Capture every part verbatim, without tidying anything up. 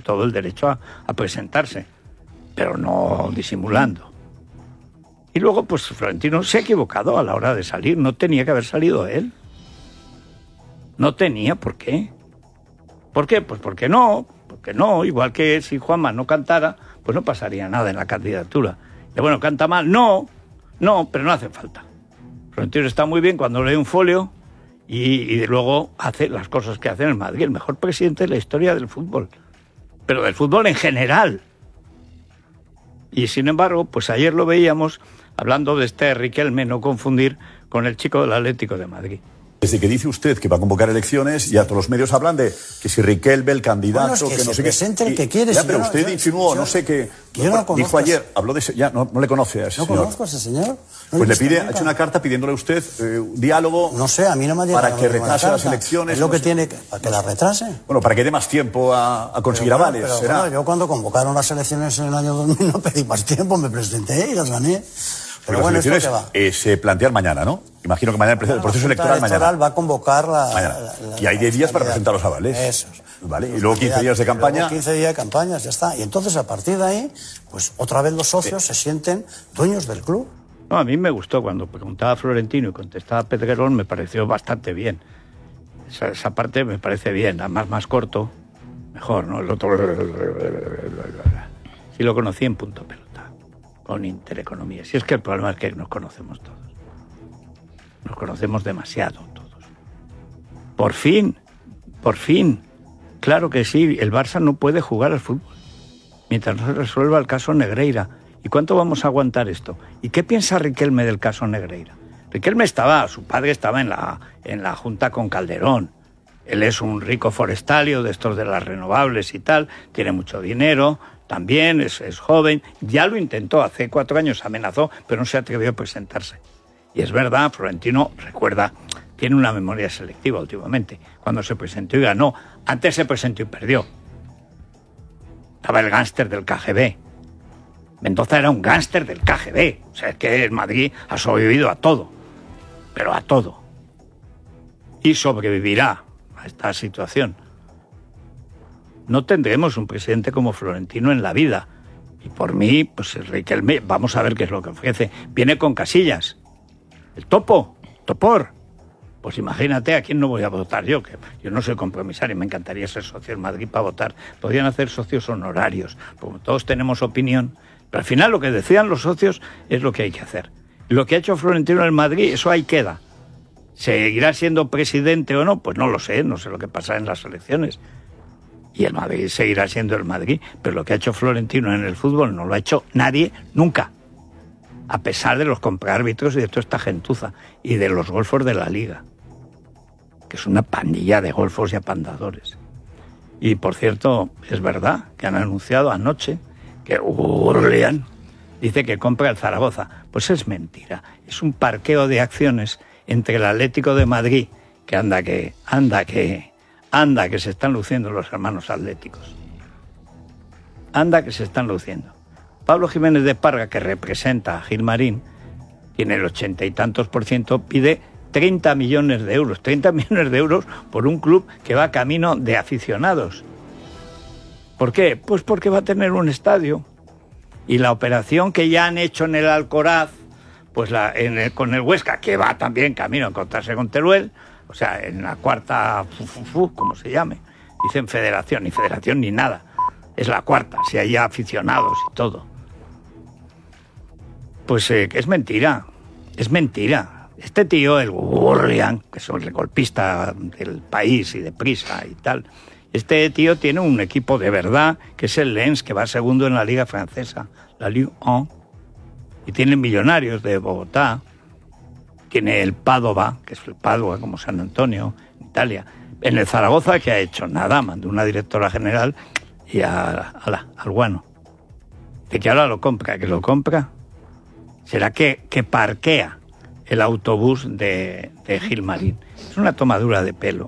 todo el derecho a, a presentarse, pero no disimulando. Y luego, pues Florentino se ha equivocado a la hora de salir. No tenía que haber salido él. No tenía por qué. ¿Por qué? Pues porque no, porque no. Igual que si Juanma no cantara, pues no pasaría nada en la candidatura. Y bueno, canta mal. No, no, pero no hace falta. Florentino está muy bien cuando lee un folio y, y luego hace las cosas que hace en el Madrid. El mejor presidente de la historia del fútbol. Pero del fútbol en general. Y sin embargo, pues ayer lo veíamos hablando de este Riquelme, no confundir con el chico del Atlético de Madrid. Desde que dice usted que va a convocar elecciones, ya todos los medios hablan de que si Riquelme, el candidato, bueno, es que, que se no sé presente qué. el que quiere. Ya, Si pero no, usted yo, insinuó, yo, no sé qué. Yo no lo dijo ayer, habló de ese, ya no, no le conoce a ese no señor. No conozco a ese señor. No pues le pide, nunca. ha hecho una carta pidiéndole a usted eh, un diálogo. No sé, a mí no me ha llegado para que retrase las elecciones. Es lo no que sé. tiene que, para que la retrase. Bueno, para que dé más tiempo a, a conseguir pero, avales. Pero, ¿será? bueno, yo cuando convocaron las elecciones en el año dos mil no pedí más tiempo, me presenté y las gané. Pero las bueno, elecciones ¿esto qué va? eh, se plantean mañana, ¿no? Imagino que mañana el proceso, Bueno, el proceso la Junta electoral, electoral mañana. va a convocar la... Mañana. la- la- y hay diez días para la- presentar los avales. Eso. Vale. Y luego quince días de campaña. Luego quince días de campaña, ya está. Y entonces, a partir de ahí, pues otra vez los socios Sí. se sienten dueños del club. No, a mí me gustó cuando preguntaba Florentino y contestaba Pedrerol, me pareció bastante bien. Esa, esa parte me parece bien, además más corto, mejor, ¿no? El otro... Sí lo conocí en punto pelota, con Intereconomía. Si es que el problema es que nos conocemos todos. Nos conocemos demasiado todos. Por fin, por fin. Claro que sí, el Barça no puede jugar al fútbol mientras no se resuelva el caso Negreira. ¿Y cuánto vamos a aguantar esto? ¿Y qué piensa Riquelme del caso Negreira? Riquelme estaba, su padre estaba en la, en la junta con Calderón. Él es un rico forestalio de estos de las renovables y tal, tiene mucho dinero, también es, es joven. Ya lo intentó, hace cuatro años amenazó, pero no se atrevió a presentarse. Y es verdad, Florentino, recuerda, tiene una memoria selectiva últimamente. Cuando se presentó y ganó, antes se presentó y perdió. Estaba el gángster del K G B. Mendoza era un gángster del K G B. O sea, es que el Madrid ha sobrevivido a todo. Pero a todo. Y sobrevivirá a esta situación. No tendremos un presidente como Florentino en la vida. Y por mí, pues el Riquelme, vamos a ver qué es lo que ofrece. Viene con Casillas. El topo, topor. Pues imagínate a quién no voy a votar yo, que yo no soy compromisario, me encantaría ser socio en Madrid para votar. Podrían hacer socios honorarios, porque todos tenemos opinión. Pero al final lo que decían los socios es lo que hay que hacer. Lo que ha hecho Florentino en Madrid, eso ahí queda. ¿Seguirá siendo presidente o no? Pues no lo sé, no sé lo que pasa en las elecciones. Y el Madrid seguirá siendo el Madrid, pero lo que ha hecho Florentino en el fútbol no lo ha hecho nadie nunca. A pesar de los compraárbitros y de toda esta gentuza, y de los golfos de la Liga, que es una pandilla de golfos y apandadores. Y por cierto, es verdad que han anunciado anoche que Orleán dice que compra el Zaragoza. Pues es mentira, es un parqueo de acciones entre el Atlético de Madrid, que anda que, anda que, anda que se están luciendo los hermanos atléticos. Anda que se están luciendo. Pablo Jiménez de Parga, que representa a Gilmarín, tiene el ochenta y tantos por ciento, pide treinta millones de euros. treinta millones de euros por un club que va camino de aficionados. ¿Por qué? Pues porque va a tener un estadio. Y la operación que ya han hecho en el Alcoraz, pues la, en el, con el Huesca, que va también camino a encontrarse con Teruel, o sea, en la cuarta, fu, fu, fu, como se llame, dicen federación, ni federación ni nada. Es la cuarta, si hay aficionados y todo. Pues eh, es mentira, es mentira. Este tío, el Orleán, que es el golpista del país y de prisa y tal, este tío tiene un equipo de verdad, que es el Lens, que va segundo en la liga francesa, la Ligue uno, y tiene Millonarios de Bogotá, tiene el Padova, que es el Padua como San Antonio, en Italia. En el Zaragoza, ¿qué ha hecho? Nada, mandó una directora general y a, a la, al guano. De que ahora lo compra, que lo compra. ¿Será que, que parquea el autobús de, de Gilmarín? Es una tomadura de pelo.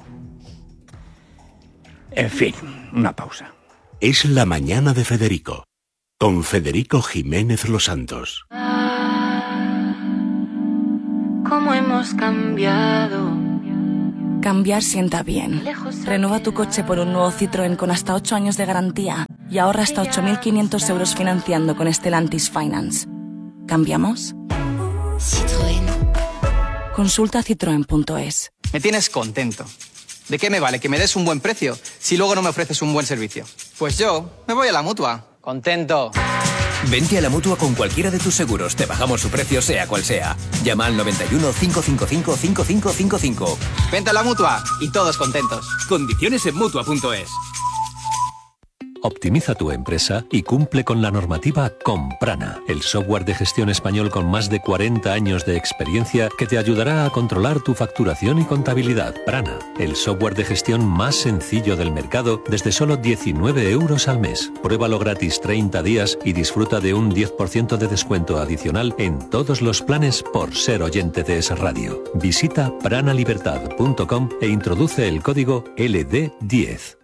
En fin, una pausa. Es la mañana de Federico, con Federico Jiménez Los Santos. Cómo hemos cambiado, Cambiar sienta bien. Renueva tu coche por un nuevo Citroën con hasta ocho años de garantía y ahorra hasta ocho mil quinientos euros financiando con Stellantis Finance. ¿Cambiamos? Citroën. Consulta citroen punto es. Me tienes contento. ¿De qué me vale que me des un buen precio si luego no me ofreces un buen servicio? Pues yo me voy a la Mutua. Contento. Vente a la Mutua con cualquiera de tus seguros. Te bajamos su precio sea cual sea. Llama al noventa y uno, cinco cinco cinco, cinco cinco cinco cinco. Vente a la Mutua y todos contentos. Condiciones en Mutua punto es. Optimiza tu empresa y cumple con la normativa con Prana, el software de gestión español con más de cuarenta años de experiencia que te ayudará a controlar tu facturación y contabilidad. Prana, el software de gestión más sencillo del mercado desde solo diecinueve euros al mes. Pruébalo gratis treinta días y disfruta de un diez por ciento de descuento adicional en todos los planes por ser oyente de Es Radio. Visita pranalibertad punto com e introduce el código L D diez.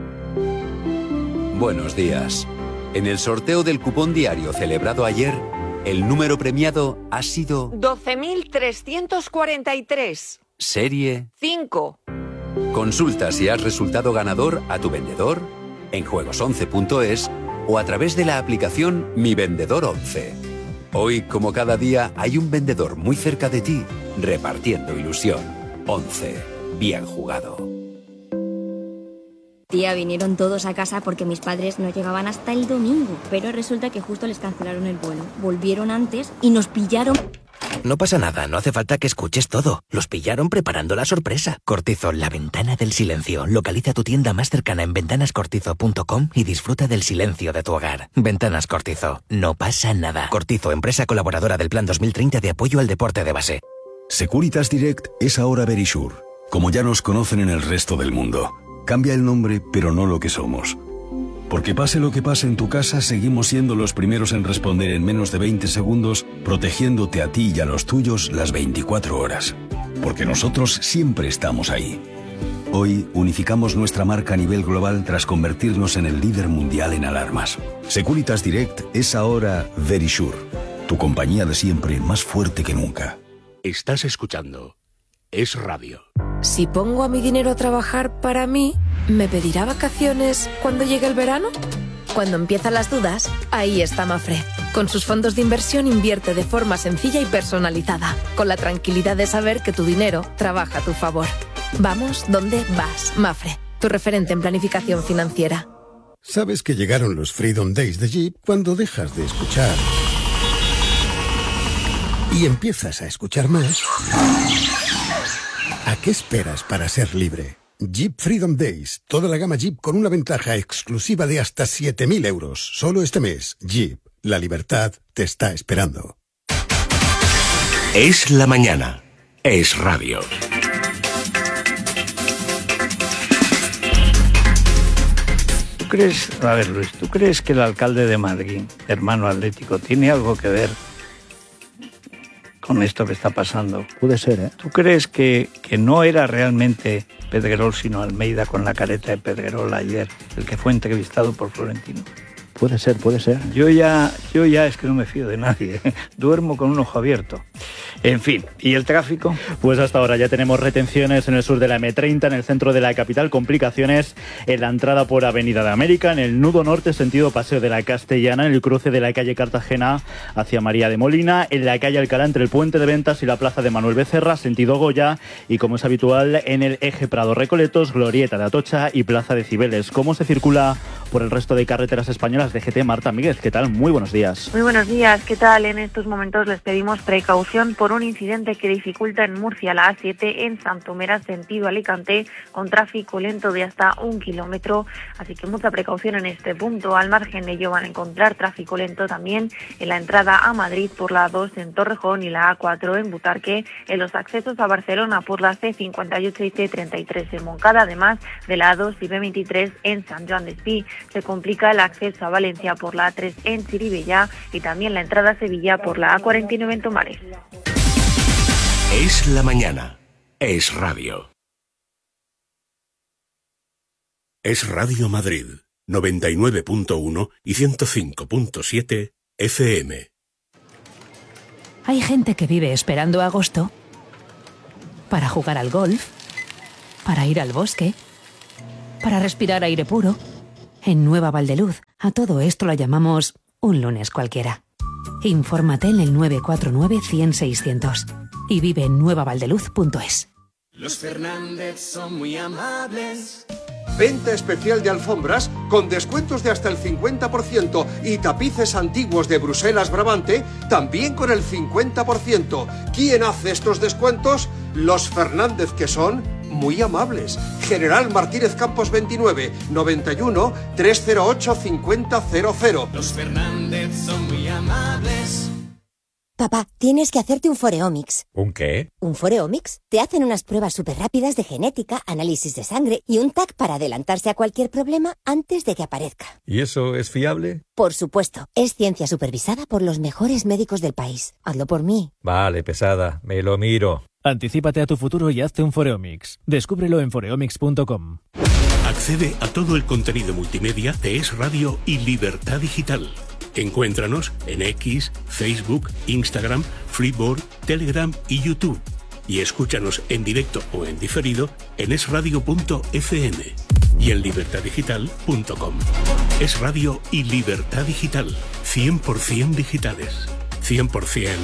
Buenos días. En el sorteo del cupón diario celebrado ayer, el número premiado ha sido doce mil trescientos cuarenta y tres. Serie cinco. Consulta si has resultado ganador a tu vendedor, en juegos once punto es o a través de la aplicación Mi Vendedor once. Hoy, como cada día, hay un vendedor muy cerca de ti, repartiendo ilusión. once. Bien jugado. Tía, vinieron todos a casa porque mis padres no llegaban hasta el domingo, pero resulta que justo les cancelaron el vuelo. Volvieron antes y nos pillaron... No pasa nada, no hace falta que escuches todo. Los pillaron preparando la sorpresa. Cortizo, la ventana del silencio. Localiza tu tienda más cercana en ventanas cortizo punto com y disfruta del silencio de tu hogar. Ventanas Cortizo, no pasa nada. Cortizo, empresa colaboradora del Plan dos mil treinta de apoyo al deporte de base. Securitas Direct es ahora Verisure, como ya nos conocen en el resto del mundo. Cambia el nombre, pero no lo que somos. Porque pase lo que pase en tu casa, seguimos siendo los primeros en responder en menos de veinte segundos, protegiéndote a ti y a los tuyos las veinticuatro horas. Porque nosotros siempre estamos ahí. Hoy unificamos nuestra marca a nivel global tras convertirnos en el líder mundial en alarmas. Securitas Direct es ahora Verisure, tu compañía de siempre más fuerte que nunca. Estás escuchando Es Radio. Si pongo a mi dinero a trabajar para mí, ¿me pedirá vacaciones cuando llegue el verano? Cuando empiezan las dudas, ahí está Mafre. Con sus fondos de inversión invierte de forma sencilla y personalizada, con la tranquilidad de saber que tu dinero trabaja a tu favor. Vamos donde vas, Mafre, tu referente en planificación financiera. Sabes que llegaron los Freedom Days de Jeep cuando dejas de escuchar y empiezas a escuchar más. ¿A qué esperas para ser libre? Jeep Freedom Days. Toda la gama Jeep con una ventaja exclusiva de hasta siete mil euros. Solo este mes. Jeep. La libertad te está esperando. Es la mañana. Es Radio. ¿Tú crees, a ver Luis, ¿tú crees que el alcalde de Madrid, hermano atlético, tiene algo que ver con esto que está pasando? Puede ser, ¿eh? ¿Tú crees que, que no era realmente Pedrerol, sino Almeida con la careta de Pedrerol ayer, el que fue entrevistado por Florentino? Puede ser, puede ser. Yo ya, yo ya es que no me fío de nadie. Duermo con un ojo abierto. En fin, ¿y el tráfico? Pues hasta ahora ya tenemos retenciones en el sur de la eme treinta, en el centro de la capital, complicaciones en la entrada por Avenida de América, en el nudo norte, sentido Paseo de la Castellana, en el cruce de la calle Cartagena hacia María de Molina, en la calle Alcalá entre el Puente de Ventas y la plaza de Manuel Becerra, sentido Goya, y como es habitual, en el eje Prado-Recoletos, Glorieta de Atocha y Plaza de Cibeles. ¿Cómo se circula por el resto de carreteras españolas de G T? Marta Míguez, ¿qué tal? Muy buenos días. Muy buenos días, ¿qué tal? En estos momentos les pedimos precaución por un incidente que dificulta en Murcia la A siete en Santomera, sentido Alicante, con tráfico lento de hasta un kilómetro, así que mucha precaución en este punto. Al margen de ello van a encontrar tráfico lento también en la entrada a Madrid por la A dos en Torrejón y la A cuatro en Butarque, en los accesos a Barcelona por la C cincuenta y ocho y C treinta y tres en Moncada, además de la A dos y B veintitrés en San Joan d'Espí. Se complica el acceso a Valencia por la A tres en Chirivella y también la entrada a Sevilla por la A cuarenta y nueve en Tomares. Es la mañana. Es Radio. Es Radio Madrid, noventa y nueve punto uno y ciento cinco punto siete F M. Hay gente que vive esperando agosto para jugar al golf para ir al bosque, para respirar aire puro. En Nueva Valdeluz, a todo esto lo llamamos un lunes cualquiera. Infórmate en el nueve cuatro nueve, cien, seiscientos y vive en nueva valdeluz punto es. Los Fernández son muy amables. Venta especial de alfombras con descuentos de hasta el cincuenta por ciento y tapices antiguos de Bruselas Brabante también con el cincuenta por ciento. ¿Quién hace estos descuentos? Los Fernández, que son muy amables. General Martínez Campos veintinueve, noventa y uno, trescientos ocho, cincuenta, cero cero. Los Fernández son muy amables. Papá, tienes que hacerte un Foreomics. ¿Un qué? ¿Un Foreomics? Te hacen unas pruebas súper rápidas de genética, análisis de sangre y un T A C para adelantarse a cualquier problema antes de que aparezca. ¿Y eso es fiable? Por supuesto. Es ciencia supervisada por los mejores médicos del país. Hazlo por mí. Vale, pesada. Me lo miro. Anticípate a tu futuro y hazte un Foreomics. Descúbrelo en foreomics punto com. Accede a todo el contenido multimedia de Es Radio y Libertad Digital. Encuéntranos en X, Facebook, Instagram, Flipboard, Telegram y YouTube. Y escúchanos en directo o en diferido en es radio punto efe eme y en libertad digital punto com. Es Radio y Libertad Digital. cien por ciento digitales. cien por ciento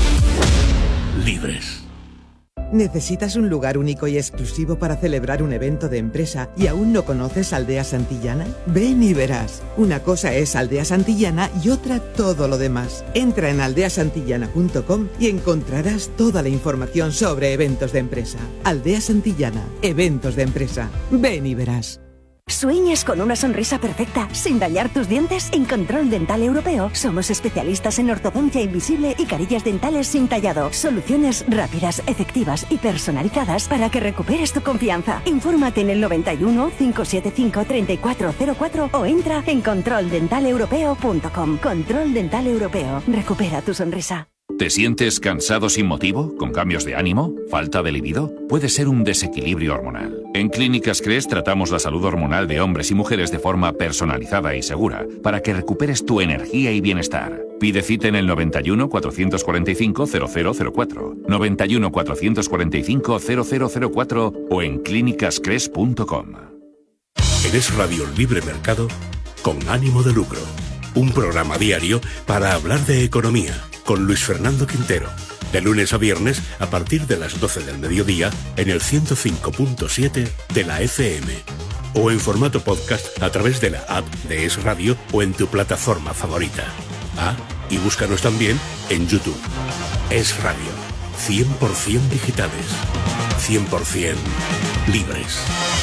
libres. ¿Necesitas un lugar único y exclusivo para celebrar un evento de empresa y aún no conoces Aldea Santillana? Ven y verás. Una cosa es Aldea Santillana y otra todo lo demás. Entra en aldea santillana punto com y encontrarás toda la información sobre eventos de empresa. Aldea Santillana, eventos de empresa. Ven y verás. ¿Sueñas con una sonrisa perfecta sin dañar tus dientes? En Control Dental Europeo somos especialistas en ortodoncia invisible y carillas dentales sin tallado. Soluciones rápidas, efectivas y personalizadas para que recuperes tu confianza. Infórmate en el noventa y uno, cinco siete cinco, treinta y cuatro cero cuatro o entra en control dental europeo punto com. Control Dental Europeo. Recupera tu sonrisa. ¿Te sientes cansado sin motivo? ¿Con cambios de ánimo? ¿Falta de libido? Puede ser un desequilibrio hormonal. En Clínicas Cres tratamos la salud hormonal de hombres y mujeres de forma personalizada y segura para que recuperes tu energía y bienestar. Pide cita en el noventa y uno, cuatrocientos cuarenta y cinco, cero cero cero cuatro, noventa y uno, cuatrocientos cuarenta y cinco, cero cero cero cuatro o en clínicas cres punto com. En Es Radio Libre Mercado, con ánimo de lucro. Un programa diario para hablar de economía, con Luis Fernando Quintero, de lunes a viernes a partir de las doce del mediodía en el ciento cinco punto siete de la efe eme o en formato podcast a través de la app de Es Radio o en tu plataforma favorita. Ah, y búscanos también en YouTube. Es Radio, cien por ciento digitales, cien por ciento libres.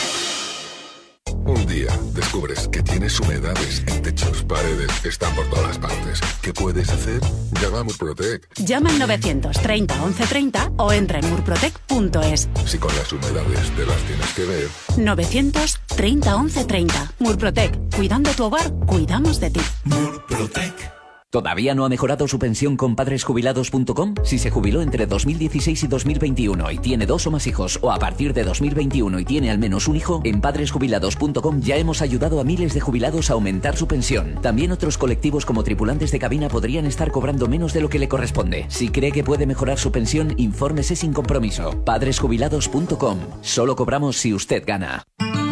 Un día descubres que tienes humedades en techos, paredes, están por todas partes. ¿Qué puedes hacer? Llama a Murprotec. Llama al novecientos treinta, once treinta o entra en murprotec punto es. Si con las humedades te las tienes que ver. novecientos treinta, once treinta. Murprotec. Cuidando tu hogar, cuidamos de ti. Murprotec. ¿Todavía no ha mejorado su pensión con padres jubilados punto com? Si se jubiló entre dos mil dieciséis y dos mil veintiuno y tiene dos o más hijos, o a partir de dos mil veintiuno y tiene al menos un hijo, en padres jubilados punto com ya hemos ayudado a miles de jubilados a aumentar su pensión. También otros colectivos como tripulantes de cabina podrían estar cobrando menos de lo que le corresponde. Si cree que puede mejorar su pensión, infórmese sin compromiso. padres jubilados punto com. Solo cobramos si usted gana.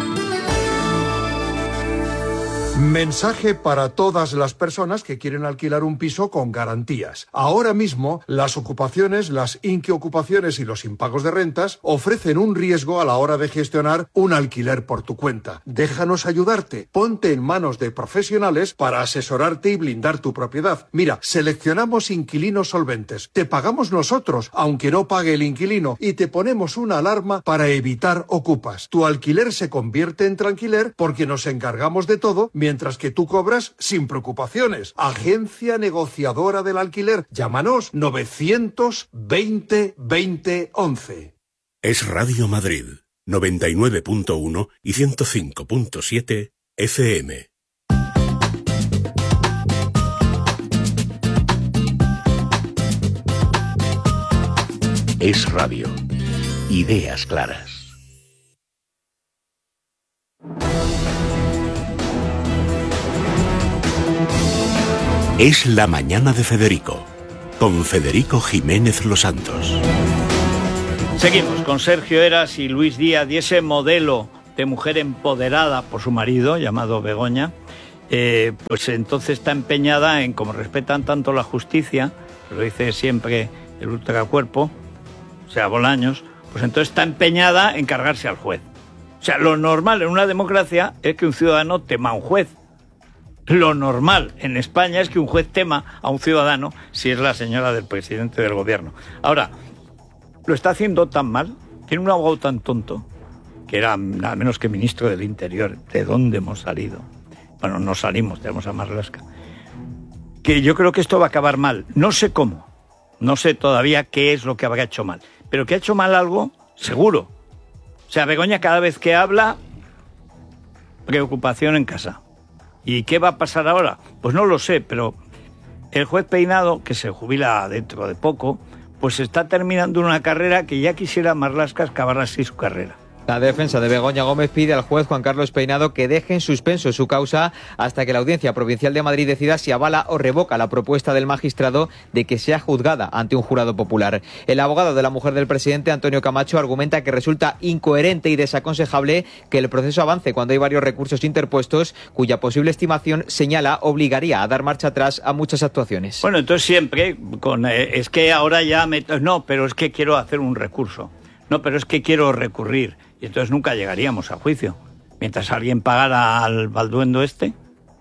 Mensaje para todas las personas que quieren alquilar un piso con garantías. Ahora mismo, las ocupaciones, las inquiocupaciones y los impagos de rentas ofrecen un riesgo a la hora de gestionar un alquiler por tu cuenta. Déjanos ayudarte. Ponte en manos de profesionales para asesorarte y blindar tu propiedad. Mira, seleccionamos inquilinos solventes. Te pagamos nosotros, aunque no pague el inquilino, y te ponemos una alarma para evitar ocupas. Tu alquiler se convierte en tranquiler porque nos encargamos de todo, mientras que tú cobras sin preocupaciones. Agencia Negociadora del Alquiler. Llámanos novecientos veinte, veinte, once. Es Radio Madrid, noventa y nueve punto uno y ciento cinco punto siete efe eme. Es Radio. Ideas claras. Es la mañana de Federico, con Federico Jiménez Los Santos. Seguimos con Sergio Heras y Luis Díaz y ese modelo de mujer empoderada por su marido, llamado Begoña, eh, pues entonces está empeñada en, como respetan tanto la justicia, lo dice siempre el ultracuerpo, o sea, Bolaños, pues entonces está empeñada en cargarse al juez. O sea, lo normal en una democracia es que un ciudadano tema a un juez. Lo normal en España es que un juez tema a un ciudadano si es la señora del presidente del gobierno. Ahora, lo está haciendo tan mal, tiene un abogado tan tonto, que era nada menos que ministro del Interior. ¿De dónde hemos salido? Bueno, no salimos, tenemos a Marlaska. Que yo creo que esto va a acabar mal. No sé cómo, no sé todavía qué es lo que habrá hecho mal, pero que ha hecho mal algo, seguro. O sea, Begoña cada vez que habla, preocupación en casa. ¿Y qué va a pasar ahora? Pues no lo sé, pero el juez Peinado, que se jubila dentro de poco, pues está terminando una carrera que ya quisiera Marlaska acabar así su carrera. La defensa de Begoña Gómez pide al juez Juan Carlos Peinado que deje en suspenso su causa hasta que la Audiencia Provincial de Madrid decida si avala o revoca la propuesta del magistrado de que sea juzgada ante un jurado popular. El abogado de la mujer del presidente, Antonio Camacho, argumenta que resulta incoherente y desaconsejable que el proceso avance cuando hay varios recursos interpuestos cuya posible estimación señala obligaría a dar marcha atrás a muchas actuaciones. Bueno, entonces siempre con eh, es que ahora ya me... No, pero es que quiero hacer un recurso. No, pero es que quiero recurrir. Y entonces nunca llegaríamos a juicio. Mientras alguien pagara al balduendo este.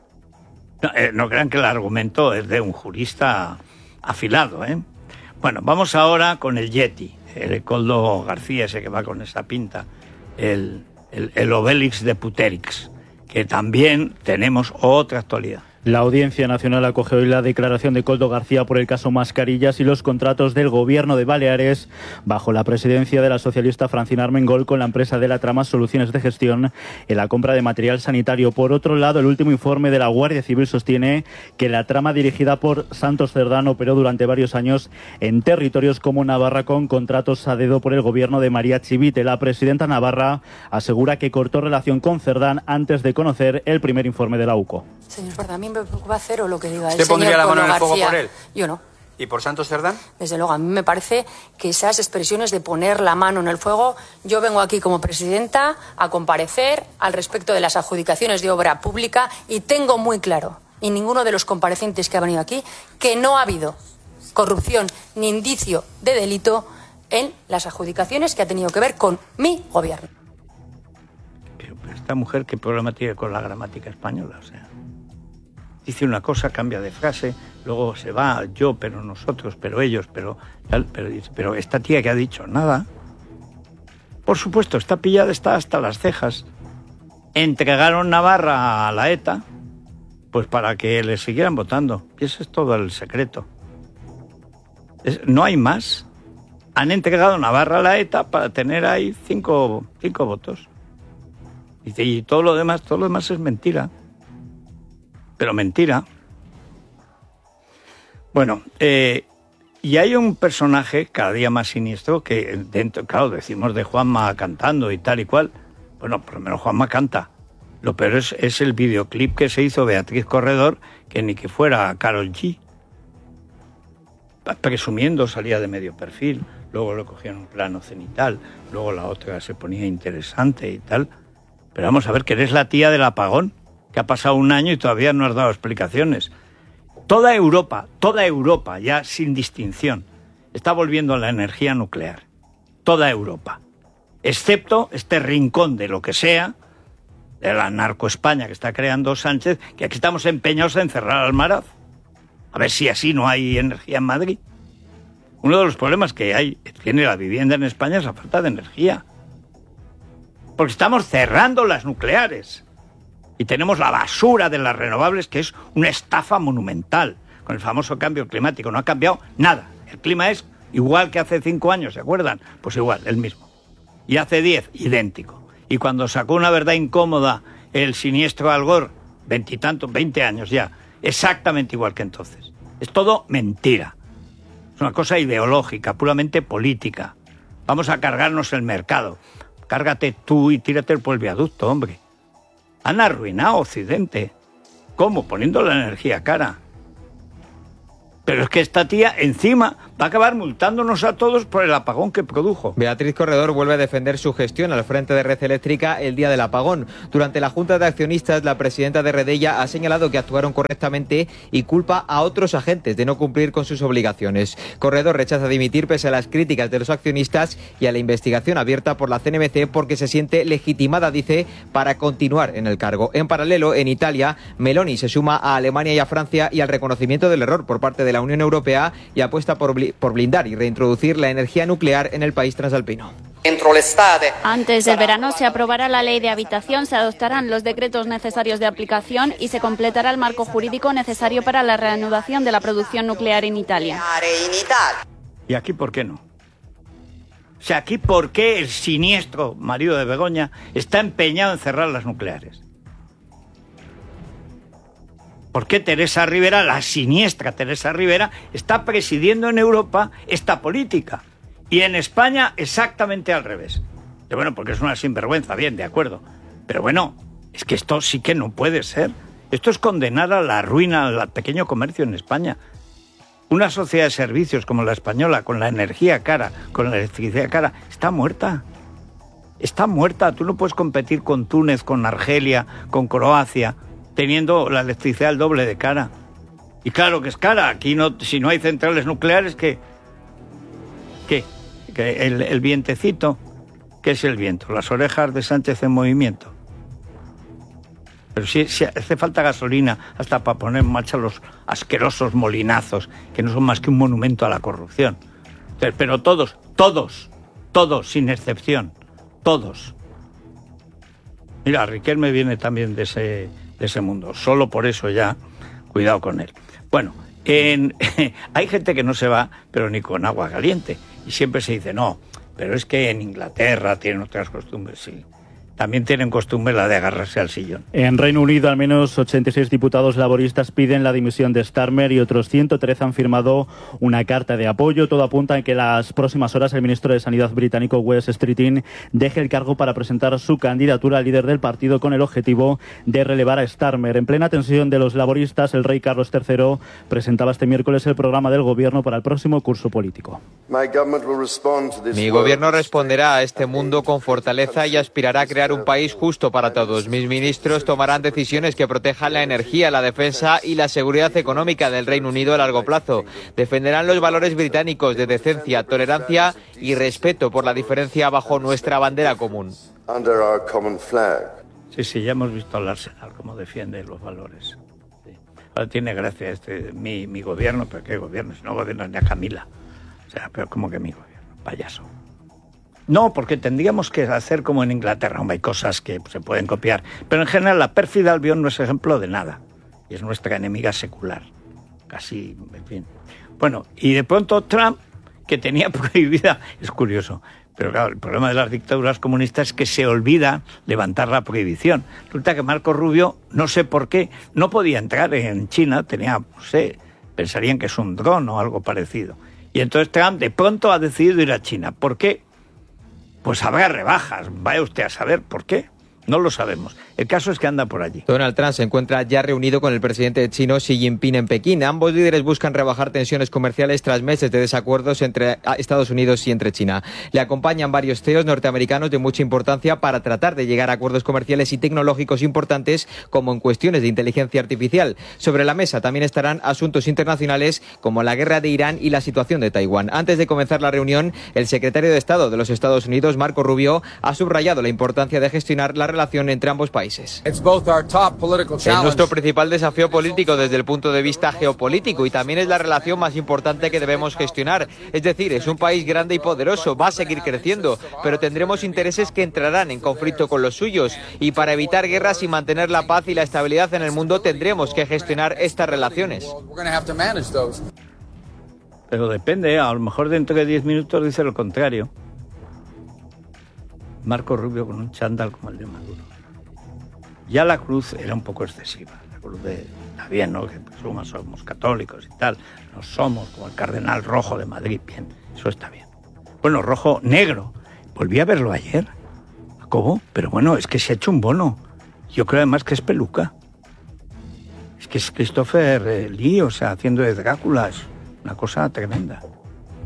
No, eh, no crean que el argumento es de un jurista afilado, ¿eh? Bueno, vamos ahora con el Yeti, el Coldo García, ese que va con esa pinta, el, el, el Obélix de Puterix, que también tenemos otra actualidad. La Audiencia Nacional acoge hoy la declaración de Coldo García por el caso Mascarillas y los contratos del Gobierno de Baleares bajo la presidencia de la socialista Francina Armengol con la empresa de la trama Soluciones de Gestión en la compra de material sanitario. Por otro lado, el último informe de la Guardia Civil sostiene que la trama dirigida por Santos Cerdán operó durante varios años en territorios como Navarra con contratos a dedo por el Gobierno de María Chivite. La presidenta Navarra asegura que cortó relación con Cerdán antes de conocer el primer informe de la U C O. Señor Parda, a mí me preocupa cero lo que diga el señor. ¿Usted pondría la mano en el fuego por él? Yo no. ¿Y por Santos Cerdán? Desde luego, a mí me parece que esas expresiones de poner la mano en el fuego, yo vengo aquí como presidenta a comparecer al respecto de las adjudicaciones de obra pública y tengo muy claro, y ninguno de los comparecientes que ha venido aquí, que no ha habido corrupción ni indicio de delito en las adjudicaciones que ha tenido que ver con mi gobierno. Esta mujer, ¿qué problema tiene con la gramática española? O sea, dice una cosa, cambia de frase, luego se va yo, pero nosotros, pero ellos, pero tal, pero dice, pero esta tía que ha dicho nada. Por supuesto, está pillada, está hasta las cejas. Entregaron Navarra a la ETA, pues para que le siguieran votando. Y ese es todo el secreto. Es, no hay más. Han entregado Navarra a la ETA para tener ahí cinco, cinco votos. Y, y todo lo demás, todo lo demás es mentira. Pero mentira. Bueno, eh, y hay un personaje cada día más siniestro que dentro, claro, decimos de Juanma cantando y tal y cual. Bueno, por lo menos Juanma canta. Lo peor es, es el videoclip que se hizo Beatriz Corredor, que ni que fuera Karol G. Presumiendo salía de medio perfil, luego lo cogían un plano cenital, luego la otra se ponía interesante y tal. Pero vamos a ver, que eres la tía del apagón, que ha pasado un año y todavía no has dado explicaciones. Toda Europa, toda Europa, ya sin distinción, está volviendo a la energía nuclear. Toda Europa. Excepto este rincón de lo que sea, de la narco-España que está creando Sánchez, que aquí estamos empeñados en cerrar Almaraz. A ver si así no hay energía en Madrid. Uno de los problemas que hay, tiene la vivienda en España, es la falta de energía. Porque estamos cerrando las nucleares. Y tenemos la basura de las renovables, que es una estafa monumental. Con el famoso cambio climático no ha cambiado nada. El clima es igual que hace cinco años, ¿se acuerdan? Pues igual, el mismo. Y hace diez, idéntico. Y cuando sacó Una verdad incómoda el siniestro Al Gore, veintitantos, veinte años ya, exactamente igual que entonces. Es todo mentira. Es una cosa ideológica, puramente política. Vamos a cargarnos el mercado. Cárgate tú y tírate por el viaducto, hombre. Han arruinado Occidente. ¿Cómo? Poniendo la energía cara. Pero es que esta tía encima va a acabar multándonos a todos por el apagón que produjo. Beatriz Corredor vuelve a defender su gestión al frente de Red Eléctrica el día del apagón. Durante la Junta de Accionistas, la presidenta de Redella ha señalado que actuaron correctamente y culpa a otros agentes de no cumplir con sus obligaciones. Corredor rechaza dimitir pese a las críticas de los accionistas y a la investigación abierta por la C N M C porque se siente legitimada, dice, para continuar en el cargo. En paralelo, en Italia, Meloni se suma a Alemania y a Francia y al reconocimiento del error por parte de la Unión Europea y apuesta por por blindar y reintroducir la energía nuclear en el país transalpino. Antes del verano se aprobará la ley de habitación, se adoptarán los decretos necesarios de aplicación y se completará el marco jurídico necesario para la reanudación de la producción nuclear en Italia. ¿Y aquí por qué no? O sea, aquí por qué el siniestro marido de Begoña está empeñado en cerrar las nucleares. ¿Por qué Teresa Rivera, la siniestra Teresa Rivera, está presidiendo en Europa esta política? Y en España exactamente al revés. Y bueno, porque es una sinvergüenza, bien, de acuerdo. Pero bueno, es que esto sí que no puede ser. Esto es condenar a la ruina al pequeño comercio en España. Una sociedad de servicios como la española, con la energía cara, con la electricidad cara, está muerta. Está muerta. Tú no puedes competir con Túnez, con Argelia, con Croacia, teniendo la electricidad el doble de cara. Y claro que es cara. Aquí no, si no hay centrales nucleares, ¿qué? ¿Qué? ¿Qué? El, el vientecito. ¿Qué es el viento? Las orejas de Sánchez en movimiento. Pero si, si hace falta gasolina hasta para poner en marcha los asquerosos molinazos, que no son más que un monumento a la corrupción. Entonces, pero todos, todos, todos, sin excepción, todos. Mira, Riquelme viene también de ese... de ese mundo. Solo por eso ya, cuidado con él. Bueno, en, hay gente que no se va, pero ni con agua caliente. Y siempre se dice, no, pero es que en Inglaterra tienen otras costumbres, sí. También tienen costumbre la de agarrarse al sillón. En Reino Unido, al menos ochenta y seis diputados laboristas piden la dimisión de Starmer y otros ciento trece han firmado una carta de apoyo. Todo apunta en que en las próximas horas el ministro de Sanidad británico, Wes Streeting, deje el cargo para presentar su candidatura al líder del partido con el objetivo de relevar a Starmer. En plena tensión de los laboristas, el rey Carlos tercero presentaba este miércoles el programa del gobierno para el próximo curso político. Mi gobierno responderá a este mundo con fortaleza y aspirará a crear un país justo para todos. Mis ministros tomarán decisiones que protejan la energía, la defensa y la seguridad económica del Reino Unido a largo plazo. Defenderán los valores británicos de decencia, tolerancia y respeto por la diferencia bajo nuestra bandera común. Sí, sí, ya hemos visto al Arsenal cómo defiende los valores. Sí. Ahora tiene gracia este mi, mi gobierno, pero ¿qué gobierno? Si no gobierna ni a Camila. O sea, pero ¿cómo que mi gobierno? Payaso. No, porque tendríamos que hacer como en Inglaterra. Hombre, hay cosas que se pueden copiar. Pero en general la pérfida Albión no es ejemplo de nada. Y es nuestra enemiga secular. Casi, en fin. Bueno, y de pronto Trump, que tenía prohibida... Es curioso. Pero claro, el problema de las dictaduras comunistas es que se olvida levantar la prohibición. Resulta que Marco Rubio, no sé por qué, no podía entrar en China. Tenía, no sé, pensarían que es un dron o algo parecido. Y entonces Trump de pronto ha decidido ir a China. ¿Por qué? Pues habrá rebajas, vaya usted a saber por qué. No lo sabemos. El caso es que anda por allí. Donald Trump se encuentra ya reunido con el presidente chino Xi Jinping en Pekín. Ambos líderes buscan rebajar tensiones comerciales tras meses de desacuerdos entre Estados Unidos y entre China. Le acompañan varios C E Os norteamericanos de mucha importancia para tratar de llegar a acuerdos comerciales y tecnológicos importantes, como en cuestiones de inteligencia artificial. Sobre la mesa también estarán asuntos internacionales como la guerra de Irán y la situación de Taiwán. Antes de comenzar la reunión, el secretario de Estado de los Estados Unidos, Marco Rubio, ha subrayado la importancia de gestionar la relación entre ambos países. Es nuestro principal desafío político desde el punto de vista geopolítico y también es la relación más importante que debemos gestionar. Es decir, es un país grande y poderoso, va a seguir creciendo, pero tendremos intereses que entrarán en conflicto con los suyos y para evitar guerras y mantener la paz y la estabilidad en el mundo tendremos que gestionar estas relaciones. Pero depende, a lo mejor dentro de diez minutos dice lo contrario. Marco Rubio con un chándal como el de Maduro. Ya la cruz era un poco excesiva. La cruz de... Está bien, ¿no? Que somos, somos católicos y tal. No somos como el cardenal rojo de Madrid. Bien, eso está bien. Bueno, rojo, negro. Volví a verlo ayer. ¿Cómo? Pero bueno, es que se ha hecho un bono. Yo creo además que es peluca. Es que es Christopher eh, Lee, o sea, haciendo de Drácula. Es una cosa tremenda.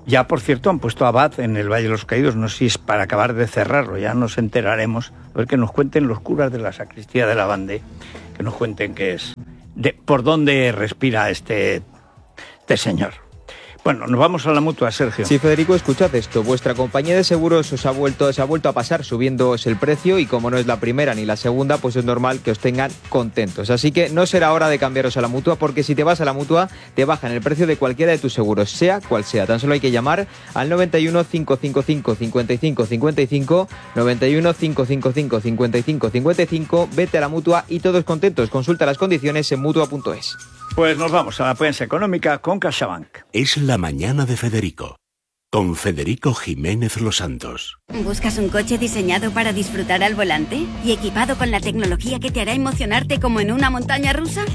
Ya, por cierto, han puesto abad en el Valle de los Caídos, no sé si es para acabar de cerrarlo, ya nos enteraremos. A ver que nos cuenten los curas de la sacristía de la Bande, que nos cuenten qué es, de, por dónde respira este, este señor. Bueno, nos vamos a la Mutua, Sergio. Sí, Federico, escuchad esto. Vuestra compañía de seguros os ha vuelto, se ha vuelto a pasar subiéndoos el precio y como no es la primera ni la segunda, pues es normal que os tengan contentos. Así que no será hora de cambiaros a la Mutua, porque si te vas a la Mutua te bajan el precio de cualquiera de tus seguros, sea cual sea. Tan solo hay que llamar al noventa y uno, cinco cinco cinco, cincuenta y cinco cincuenta y cinco, noventa y uno, cinco cinco cinco, cincuenta y cinco cincuenta y cinco, vete a la Mutua y todos contentos. Consulta las condiciones en mutua punto es. Pues nos vamos a la prensa económica con CaixaBank. Es la mañana de Federico, con Federico Jiménez Los Santos. ¿Buscas un coche diseñado para disfrutar al volante y equipado con la tecnología que te hará emocionarte como en una montaña rusa?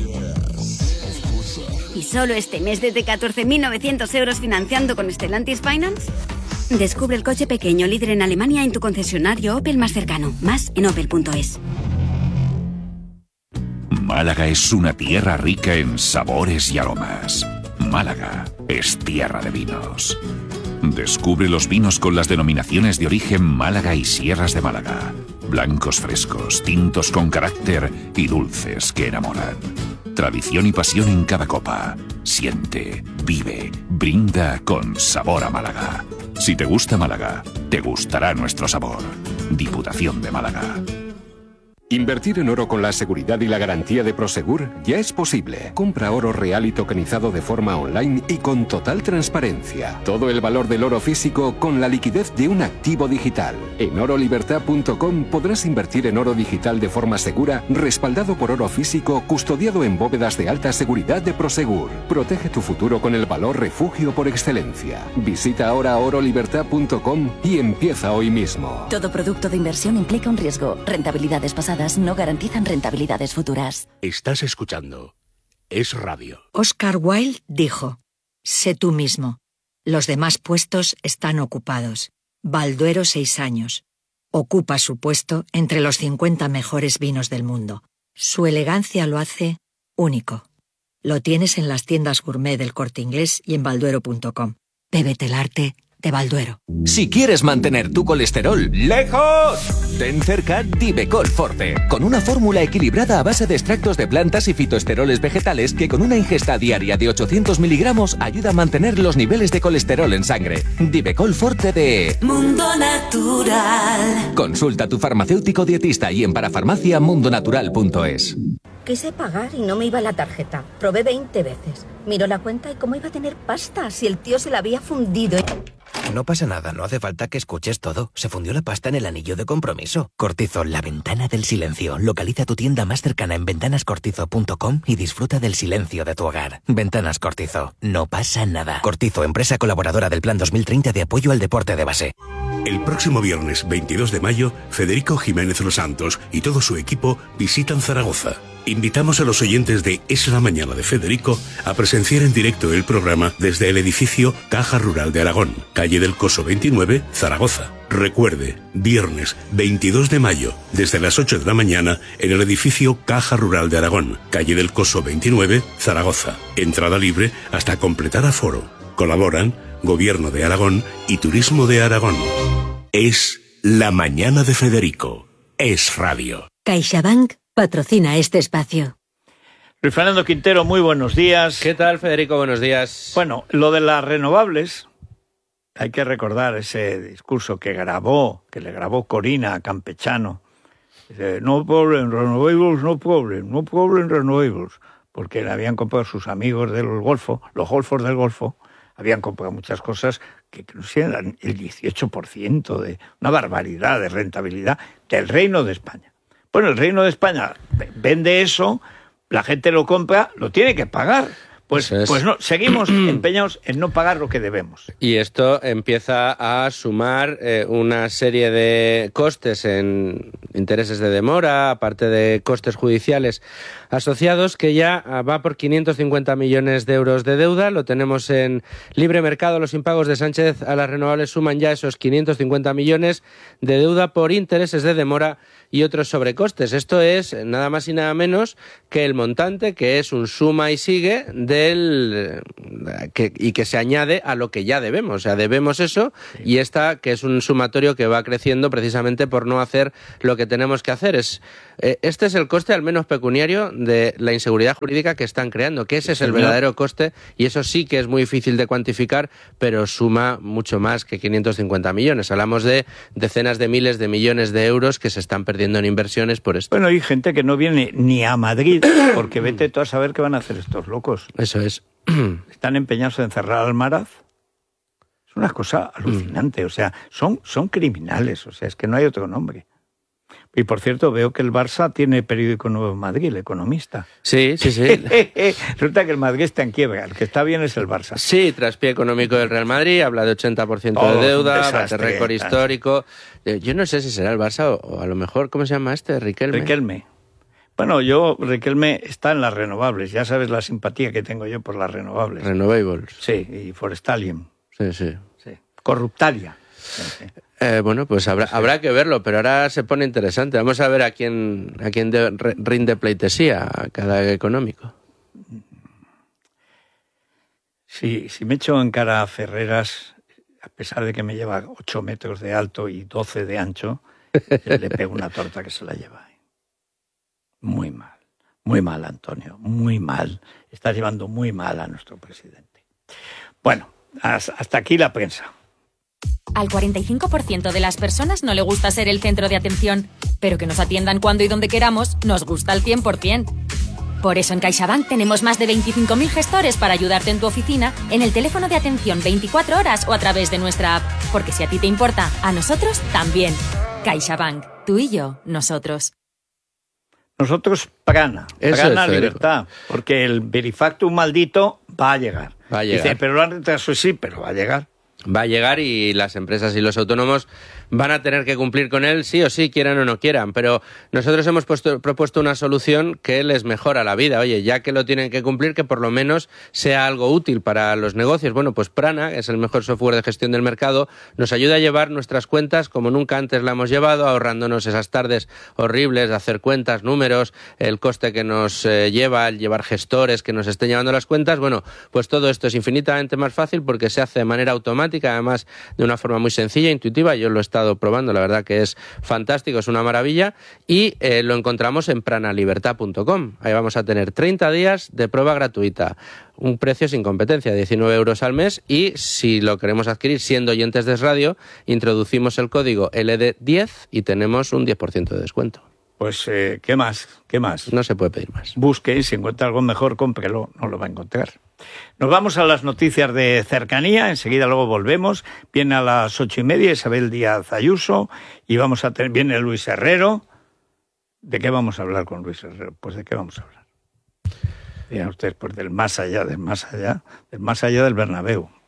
¿Y solo este mes desde catorce mil novecientos euros financiando con Stellantis Finance? Descubre el coche pequeño líder en Alemania en tu concesionario Opel más cercano. Más en opel punto es. Málaga es una tierra rica en sabores y aromas. Málaga es tierra de vinos. Descubre los vinos con las denominaciones de origen Málaga y Sierras de Málaga. Blancos frescos, tintos con carácter y dulces que enamoran. Tradición y pasión en cada copa. Siente, vive, brinda con sabor a Málaga. Si te gusta Málaga, te gustará nuestro sabor. Diputación de Málaga. Invertir en oro con la seguridad y la garantía de Prosegur ya es posible. Compra oro real y tokenizado de forma online y con total transparencia. Todo el valor del oro físico con la liquidez de un activo digital. En oro libertad punto com podrás invertir en oro digital de forma segura, respaldado por oro físico, custodiado en bóvedas de alta seguridad de Prosegur. Protege tu futuro con el valor refugio por excelencia. Visita ahora oro libertad punto com y empieza hoy mismo. Todo producto de inversión implica un riesgo. Rentabilidades pasadas no garantizan rentabilidades futuras. Estás escuchando Es Radio. Oscar Wilde dijo: sé tú mismo. Los demás puestos están ocupados. Balduero seis años. Ocupa su puesto entre los cincuenta mejores vinos del mundo. Su elegancia lo hace único. Lo tienes en las tiendas gourmet del Corte Inglés y en balduero punto com. Bébete el arte de Balduero. Si quieres mantener tu colesterol lejos, ten cerca Divecol Forte, con una fórmula equilibrada a base de extractos de plantas y fitoesteroles vegetales que con una ingesta diaria de ochocientos miligramos ayuda a mantener los niveles de colesterol en sangre. Divecol Forte de Mundo Natural. Consulta a tu farmacéutico dietista y en parafarmacia mundo natural punto es. Quise pagar y no me iba la tarjeta. Probé veinte veces. Miró la cuenta y cómo iba a tener pasta si el tío se la había fundido. No pasa nada, no hace falta que escuches todo. Se fundió la pasta en el anillo de compromiso. Cortizo, la ventana del silencio. Localiza tu tienda más cercana en ventanas cortizo punto com y disfruta del silencio de tu hogar. Ventanas Cortizo, no pasa nada. Cortizo, empresa colaboradora del Plan dos mil treinta de apoyo al deporte de base. El próximo viernes veintidós de mayo, Federico Jiménez Los Santos y todo su equipo visitan Zaragoza. Invitamos a los oyentes de Es la Mañana de Federico a presenciar en directo el programa desde el edificio Caja Rural de Aragón, calle del Coso veintinueve, Zaragoza. Recuerde, viernes veintidós de mayo, desde las ocho de la mañana, en el edificio Caja Rural de Aragón, calle del Coso veintinueve, Zaragoza. Entrada libre hasta completar aforo. Colaboran Gobierno de Aragón y Turismo de Aragón. Es la Mañana de Federico. Es Radio. CaixaBank patrocina este espacio. Luis Fernando Quintero, muy buenos días. ¿Qué tal, Federico? Buenos días. Bueno, lo de las renovables, hay que recordar ese discurso que grabó, que le grabó Corina a Campechano. Dice, no problem renovables, no problem, no problem renovables. Porque le habían comprado sus amigos del Golfo, los golfos del Golfo, habían comprado muchas cosas que eran el dieciocho por ciento de una barbaridad de rentabilidad del Reino de España. Bueno, el Reino de España vende eso, la gente lo compra, lo tiene que pagar. Pues, es. pues no, seguimos empeñados en no pagar lo que debemos. Y esto empieza a sumar eh, una serie de costes en intereses de demora, aparte de costes judiciales asociados, que ya va por quinientos cincuenta millones de euros de deuda. Lo tenemos en libre mercado. Los impagos de Sánchez a las renovables suman ya esos quinientos cincuenta millones de deuda por intereses de demora y otros sobrecostes. Esto es nada más y nada menos que el montante, que es un suma y sigue de del que, y que se añade a lo que ya debemos. O sea, debemos eso sí. y esta que es un sumatorio que va creciendo precisamente por no hacer lo que tenemos que hacer. Es, eh, este es el coste al menos pecuniario de la inseguridad jurídica que están creando, que ese sí, es el señor. verdadero coste, y eso sí que es muy difícil de cuantificar, pero suma mucho más que quinientos cincuenta millones. Hablamos de decenas de miles de millones de euros que se están perdiendo en inversiones por esto. Bueno, hay gente que no viene ni a Madrid, porque vete tú a saber qué van a hacer estos locos. Eso es. Están empeñados en cerrar Almaraz. Es una cosa alucinante, o sea, son, son criminales, o sea, es que no hay otro nombre. Y por cierto, veo que el Barça tiene periódico nuevo en Madrid, El Economista. Sí, sí, sí. Resulta que el Madrid está en quiebra, el que está bien es el Barça. Sí, traspié económico del Real Madrid, habla de ochenta por ciento oh, de deuda, bate récord histórico. Yo no sé si será el Barça o, o a lo mejor, ¿cómo se llama este? Riquelme. Riquelme. Bueno, yo, Riquelme está en las renovables, ya sabes la simpatía que tengo yo por las renovables. Renovables. Sí, y Forestalium. Sí, sí. sí. Corruptalia. Sí, sí. Eh, bueno, pues habrá, sí. habrá que verlo, pero ahora se pone interesante. Vamos a ver a quién, a quién de, re, rinde pleitesía a cada económico. Sí, si me echo en cara a Ferreras, a pesar de que me lleva ocho metros de alto y doce de ancho, le pego una torta que se la lleva. Muy mal, muy mal, Antonio, muy mal. Estás llevando muy mal a nuestro presidente. Bueno, hasta aquí la prensa. Al cuarenta y cinco por ciento de las personas no le gusta ser el centro de atención, pero que nos atiendan cuando y donde queramos nos gusta al cien por ciento. Por eso en CaixaBank tenemos más de veinticinco mil gestores para ayudarte en tu oficina, en el teléfono de atención veinticuatro horas o a través de nuestra app. Porque si a ti te importa, a nosotros también. CaixaBank, tú y yo, nosotros. Nosotros, Prana, Prana libertad, porque el Verifactum maldito va a llegar. Va a llegar. Dice, pero lo han retrasado, sí, pero va a llegar. Va a llegar y las empresas y los autónomos van a tener que cumplir con él sí o sí, quieran o no quieran, pero nosotros hemos puesto, propuesto una solución que les mejora la vida. Oye, ya que lo tienen que cumplir, que por lo menos sea algo útil para los negocios. Bueno, pues Prana, que es el mejor software de gestión del mercado, nos ayuda a llevar nuestras cuentas como nunca antes la hemos llevado, ahorrándonos esas tardes horribles de hacer cuentas, números, el coste que nos eh, lleva el llevar gestores que nos estén llevando las cuentas. Bueno, pues todo esto es infinitamente más fácil porque se hace de manera automática, además de una forma muy sencilla, intuitiva. Yo lo he estado probando, la verdad que es fantástico, es una maravilla, y eh, lo encontramos en pranalibertad punto com. Ahí vamos a tener treinta días de prueba gratuita, un precio sin competencia, diecinueve euros al mes, y si lo queremos adquirir siendo oyentes de Radio, introducimos el código L D diez y tenemos un diez por ciento de descuento. Pues, eh, ¿qué más? ¿Qué más? No se puede pedir más. Busque y si encuentra algo mejor, cómprelo, no lo va a encontrar. Nos vamos a las noticias de cercanía, enseguida luego volvemos. Viene a las ocho y media Isabel Díaz Ayuso y vamos a tener, viene Luis Herrero. ¿De qué vamos a hablar con Luis Herrero? Pues ¿de qué vamos a hablar? Dirán ustedes, pues del más allá, del más allá, del más allá del Bernabéu.